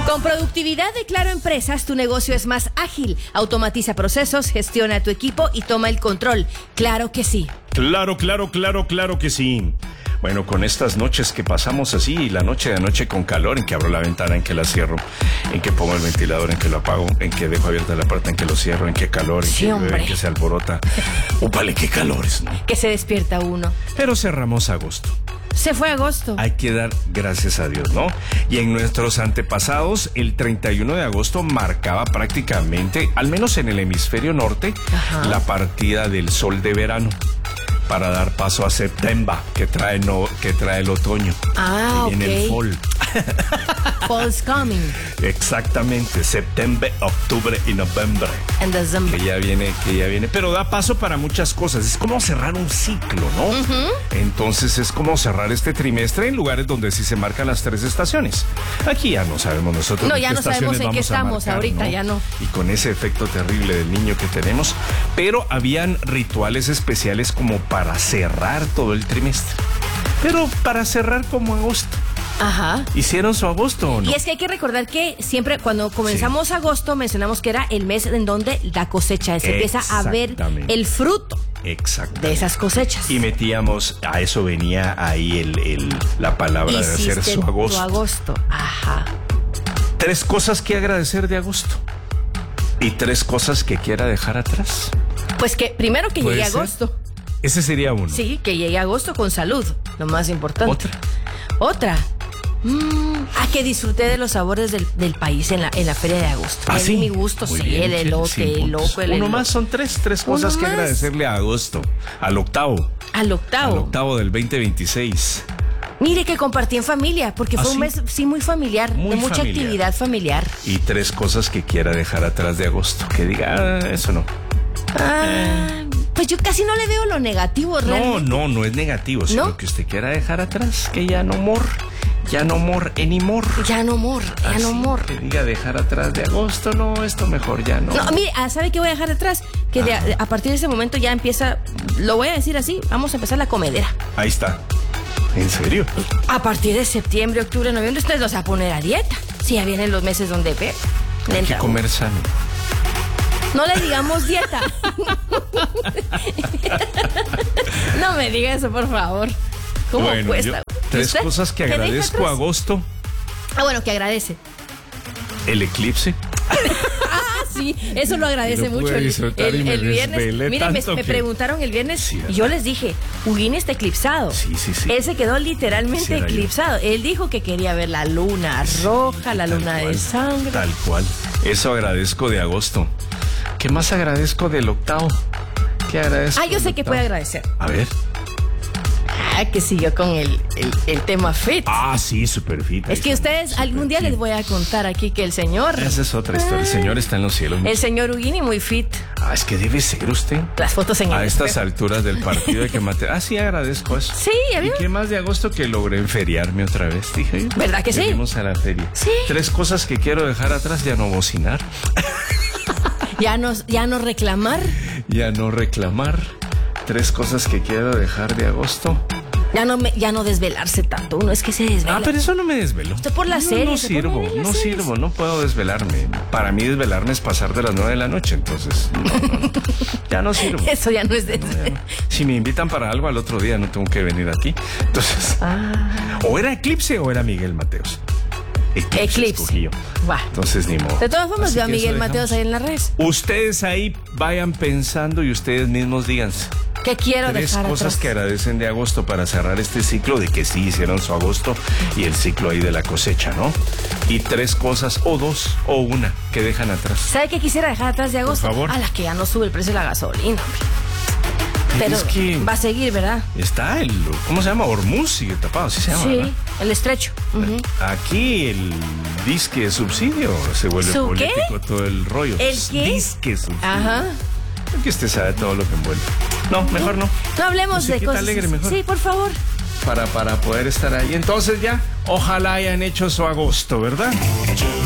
Con productividad de Claro Empresas, tu negocio es más ágil. Automatiza procesos, gestiona tu equipo y toma el control. Claro que sí. Claro que sí. Bueno, con estas noches que pasamos así, la noche de anoche con calor, en que abro la ventana, en que la cierro, en que pongo el ventilador, en que lo apago, en que dejo abierta la puerta, en que lo cierro, en que calor, en, sí, que llueve, en que se alborota. Vale, qué calores, ¿no? Que se despierta uno. Pero cerramos agosto. Se fue agosto. Hay que dar gracias a Dios, ¿no? Y en nuestros antepasados, el 31 de agosto marcaba prácticamente, al menos en el hemisferio norte, la partida del sol de verano, para dar paso a septiembre, que trae el otoño. Ah, en el fall. Fall's coming. Exactamente, septiembre, octubre y noviembre. And December. Que ya viene, pero da paso para muchas cosas. Es como cerrar un ciclo, ¿no? Entonces es como cerrar este trimestre en lugares donde sí se marcan las 3 estaciones. Aquí ya no sabemos nosotros. No, ya no sabemos en qué estamos marcar, ahorita, ¿no? ya no. Y con ese efecto terrible del niño que tenemos, pero habían rituales especiales como para cerrar todo el trimestre. Pero para cerrar como agosto. Ajá. ¿Hicieron su agosto o no? Y es que hay que recordar que siempre cuando comenzamos agosto mencionamos que era el mes en donde la cosecha se empieza a ver el fruto de esas cosechas. Y metíamos, a eso venía ahí la palabra de hacer su agosto. Tu agosto. Ajá. 3 cosas que agradecer de agosto. Y 3 cosas que quiera dejar atrás. Pues que primero que llegue agosto. Ese sería uno. Sí, que llegue agosto con salud, lo más importante. Otra. A que disfruté de los sabores del país en la feria de agosto. ¿Ah, sí? Mi gusto, muy sí, bien, el elote, el loco, el Uno más, son 3 cosas que agradecerle a agosto. Al octavo. Al octavo del 2026. Mire que compartí en familia, porque fue un mes, muy familiar, de mucha actividad familiar. Y 3 cosas que quiera dejar atrás de agosto. Que diga, eso no. Pues yo casi no le veo lo negativo, realmente. No es negativo, sino que usted quiera dejar atrás, que ya no more anymore. Ya no more. Que diga dejar atrás de agosto, no, esto mejor ya no. No, mire, ¿sabe qué voy a dejar atrás? Que a partir de ese momento ya empieza, lo voy a decir así, vamos a empezar la comedera. Ahí está. ¿En serio? A partir de septiembre, octubre, noviembre, ustedes los van a poner a dieta. Sí, ya vienen los meses donde hay que comer sano. No le digamos dieta. No me diga eso, por favor. ¿Cómo cuesta? 3 cosas que agradezco a agosto. Bueno, que agradece. El eclipse. Sí, eso lo agradece mucho el viernes. Miren, me preguntaron el viernes, sí, y yo les dije, Huguín está eclipsado. Sí. Él se quedó literalmente eclipsado. Él dijo que quería ver la luna roja, la luna de sangre. Tal cual. Eso agradezco de agosto. ¿Qué más agradezco del octavo? ¿Qué agradezco? Yo sé que puede agradecer. A ver. Que siguió con el tema fit. Sí, súper fit. Es que ustedes, algún día les voy a contar aquí que el señor... Esa es otra historia. El señor está en los cielos. El señor Huguini muy fit. Es que debe ser usted. Las fotos en el estas alturas del partido de que mate. Sí, agradezco eso. Sí, ya vio. ¿Y qué más de agosto que logré enferiarme otra vez? Dije, ¿verdad que sí? Venimos a la feria. Sí. 3 cosas que quiero dejar atrás: ya no bocinar. Ya no reclamar. Ya no reclamar. 3 cosas que quiero dejar de agosto. Ya no desvelarse tanto. Uno es que se desvela. Pero eso no me desvelo. Usted por la serie. No sirvo, no puedo desvelarme. Para mí desvelarme es pasar de las 9 de la noche, entonces ya no sirvo. Eso ya no es desvelo. No. Si me invitan para algo al otro día no tengo que venir aquí. Entonces, o era Eclipse o era Miguel Mateos. Eclipse. Entonces ni modo. De todas formas, veo a Miguel Mateos ahí en las redes. Ustedes ahí vayan pensando y ustedes mismos díganse. ¿Qué quiero dejar 3 cosas atrás? que agradecen de agosto para cerrar este ciclo de que sí hicieron su agosto y el ciclo ahí de la cosecha, ¿no? Y 3 cosas, o 2, o 1, que dejan atrás. ¿Sabe qué quisiera dejar atrás de agosto? Por favor. A la que ya no sube el precio de la gasolina. Pero es que va a seguir, ¿verdad? Está ¿cómo se llama? Hormuz sigue tapado, sí se llama, ¿verdad? El estrecho. Aquí el disque subsidio se vuelve político, todo el rollo. ¿El qué? Disque subsidio. Ajá. Que usted sabe todo lo que envuelve. No, mejor no. No hablemos de cosas alegre, mejor. Sí, por favor. Para poder estar ahí. Entonces ya, ojalá hayan hecho su agosto, ¿verdad?